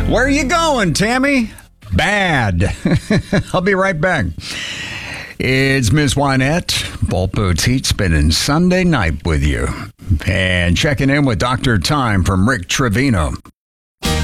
Where are you going, Tammy? Bad. I'll be right back. It's Ms. Wynette, Bolt Boutique, spending Sunday night with you. And checking in with Dr. Time from Rick Trevino.